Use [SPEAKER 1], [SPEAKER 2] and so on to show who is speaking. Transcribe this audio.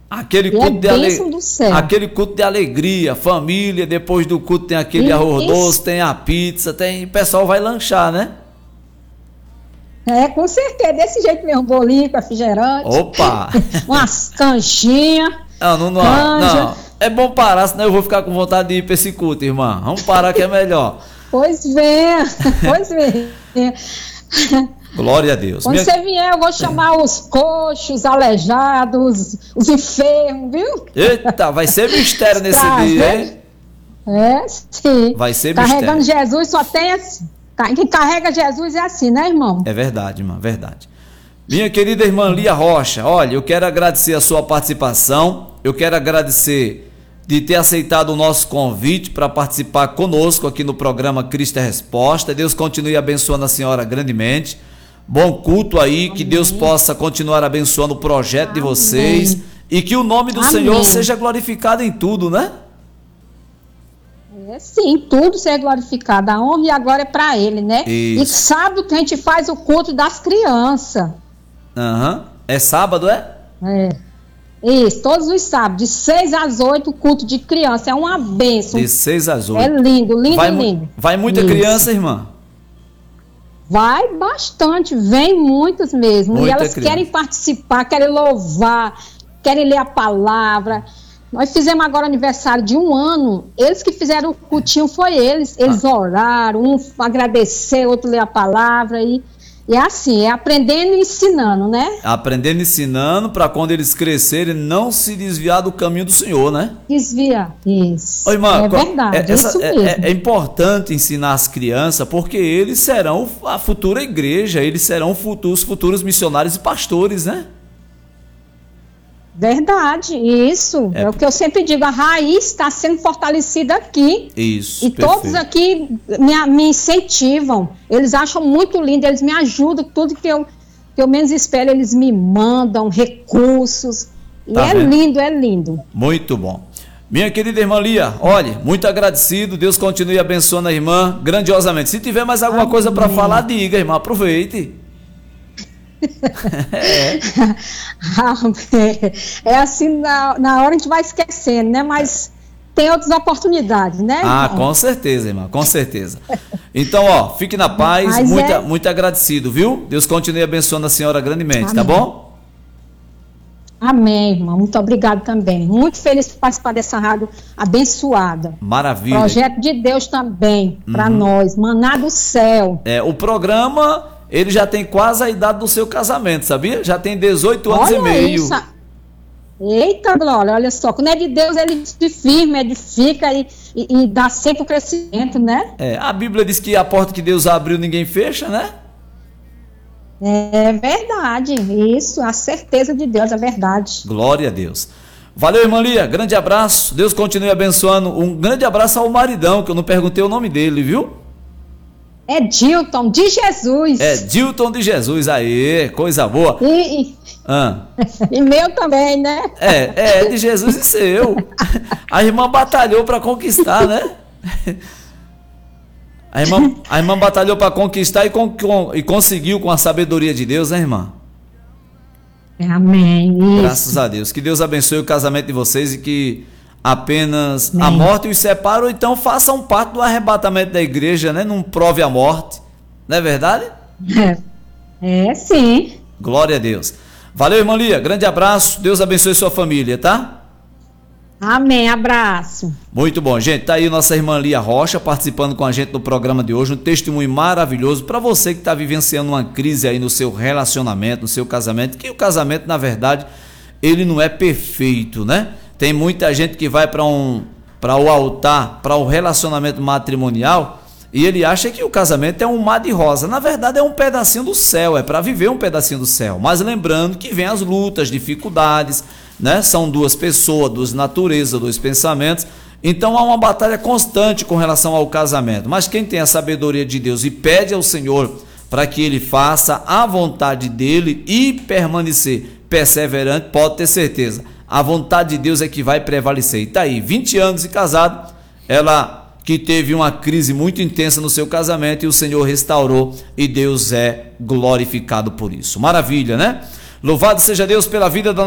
[SPEAKER 1] Aquele
[SPEAKER 2] E é
[SPEAKER 1] culto
[SPEAKER 2] bênção do céu.
[SPEAKER 1] aquele culto de alegria, família, depois do culto tem aquele arroz doce, tem a pizza, tem, o pessoal vai lanchar, né?
[SPEAKER 2] É, com certeza, desse jeito mesmo, bolinho, refrigerante.
[SPEAKER 1] Opa!
[SPEAKER 2] Umas canchinhas.
[SPEAKER 1] Não, é bom parar, senão eu vou ficar com vontade de ir para esse culto, irmã. Vamos parar que é melhor.
[SPEAKER 2] Pois venha, pois venha.
[SPEAKER 1] Glória a Deus.
[SPEAKER 2] Quando você vier, eu vou chamar os coxos, os aleijados, os enfermos, viu?
[SPEAKER 1] Eita, vai ser mistério nesse
[SPEAKER 2] Tá,
[SPEAKER 1] dia,
[SPEAKER 2] né?
[SPEAKER 1] hein?
[SPEAKER 2] É, sim.
[SPEAKER 1] Vai ser
[SPEAKER 2] Carregando
[SPEAKER 1] mistério.
[SPEAKER 2] Jesus só tem assim. Quem carrega Jesus é assim, né, irmão?
[SPEAKER 1] É verdade, irmã, verdade. Minha querida irmã Lia Rocha, olha, eu quero agradecer a sua participação, eu quero agradecer de ter aceitado o nosso convite para participar conosco aqui no programa Cristo é Resposta. Deus continue abençoando a senhora grandemente. Bom culto aí,
[SPEAKER 2] Amém.
[SPEAKER 1] que Deus possa continuar abençoando o projeto de vocês e que o nome do
[SPEAKER 2] Amém.
[SPEAKER 1] Senhor seja glorificado em tudo, né?
[SPEAKER 2] É, sim, tudo ser glorificado. A honra e a glória é para Ele, né?
[SPEAKER 1] Isso.
[SPEAKER 2] E sábado que a gente faz o culto das crianças.
[SPEAKER 1] Aham. É sábado, é?
[SPEAKER 2] É. Isso, todos os sábados, de 6 às 8, o culto de criança. É uma bênção.
[SPEAKER 1] De 6 às 8.
[SPEAKER 2] É lindo, lindo, lindo.
[SPEAKER 1] Vai muita
[SPEAKER 2] Isso.
[SPEAKER 1] criança, irmã?
[SPEAKER 2] Vai bastante, vem muitos mesmo.
[SPEAKER 1] Muita
[SPEAKER 2] e elas
[SPEAKER 1] criança.
[SPEAKER 2] querem participar, querem louvar, querem ler a palavra. Nós fizemos agora aniversário de 1 ano. Eles que fizeram o cultinho foi eles. Eles oraram, um agradeceu, outro leu a palavra. E é assim, é aprendendo e ensinando, né?
[SPEAKER 1] Aprendendo e ensinando para quando eles crescerem não se desviar do caminho do Senhor, né?
[SPEAKER 2] Desvia. Isso.
[SPEAKER 1] Ô, irmã,
[SPEAKER 2] é verdade, isso mesmo.
[SPEAKER 1] É importante ensinar as crianças porque eles serão a futura igreja, eles serão os futuros missionários e pastores, né?
[SPEAKER 2] Verdade, isso. É o que eu sempre digo, a raiz está sendo fortalecida aqui.
[SPEAKER 1] Isso,
[SPEAKER 2] E
[SPEAKER 1] perfeito.
[SPEAKER 2] todos aqui me incentivam. Eles acham muito lindo, eles me ajudam, tudo que eu menos espero, eles me mandam recursos. E
[SPEAKER 1] Tá
[SPEAKER 2] é
[SPEAKER 1] vendo?
[SPEAKER 2] lindo, é lindo.
[SPEAKER 1] Muito bom. Minha querida irmã Lia, olha, muito agradecido, Deus continue abençoando a irmã grandiosamente. Se tiver mais alguma coisa para falar, diga, irmã, aproveite.
[SPEAKER 2] É assim, na hora a gente vai esquecendo, né? Mas tem outras oportunidades, né?
[SPEAKER 1] Ah,
[SPEAKER 2] irmão?
[SPEAKER 1] com certeza, irmã, com certeza. Então, ó, fique na paz,
[SPEAKER 2] Mas
[SPEAKER 1] muito agradecido, viu? Deus continue abençoando a senhora grandemente,
[SPEAKER 2] Amém.
[SPEAKER 1] tá bom?
[SPEAKER 2] Amém, irmão. Muito obrigado também. Muito feliz por participar dessa rádio abençoada.
[SPEAKER 1] Maravilha.
[SPEAKER 2] Projeto de Deus também, para nós. Maná do céu.
[SPEAKER 1] É, o programa, ele já tem quase a idade do seu casamento, sabia? Já tem 18 anos e meio.
[SPEAKER 2] Isso. Eita, Glória, olha só. Quando é de Deus, ele se firma, edifica e dá sempre o crescimento, né?
[SPEAKER 1] É, a Bíblia diz que a porta que Deus abriu, ninguém fecha, né?
[SPEAKER 2] É verdade. Isso, a certeza de Deus, é verdade.
[SPEAKER 1] Glória a Deus. Valeu, irmã Lia, grande abraço. Deus continue abençoando. Um grande abraço ao maridão, que eu não perguntei o nome dele, viu?
[SPEAKER 2] É Dilton de Jesus.
[SPEAKER 1] É Dilton de Jesus, aí, coisa boa.
[SPEAKER 2] E meu também, né?
[SPEAKER 1] É de Jesus e seu. A irmã batalhou para conquistar, né? A irmã batalhou para conquistar e conseguiu com a sabedoria de Deus, né, irmã?
[SPEAKER 2] Amém. Isso.
[SPEAKER 1] Graças a Deus. Que Deus abençoe o casamento de vocês e que apenas a morte os separe, ou então façam parte do arrebatamento da igreja, né? Não prove a morte. Não é verdade?
[SPEAKER 2] É sim.
[SPEAKER 1] Glória a Deus. Valeu, irmã Lia. Grande abraço. Deus abençoe sua família, tá?
[SPEAKER 2] Amém. Abraço.
[SPEAKER 1] Muito bom, gente. Tá aí nossa irmã Lia Rocha participando com a gente do programa de hoje. Um testemunho maravilhoso para você que está vivenciando uma crise aí no seu relacionamento, no seu casamento. Que o casamento, na verdade, ele não é perfeito, né? Tem muita gente que vai para o altar, para o relacionamento matrimonial, e ele acha que o casamento é um mar de rosa. Na verdade, é um pedacinho do céu, é para viver um pedacinho do céu. Mas lembrando que vem as lutas, dificuldades, né? São duas pessoas, duas naturezas, dois pensamentos. Então há uma batalha constante com relação ao casamento. Mas quem tem a sabedoria de Deus e pede ao Senhor para que ele faça a vontade dele e permanecer perseverante, pode ter certeza. A vontade de Deus é que vai prevalecer. E tá aí, 20 anos de casado, ela que teve uma crise muito intensa no seu casamento e o Senhor restaurou e Deus é glorificado por isso. Maravilha, né? Louvado seja Deus pela vida da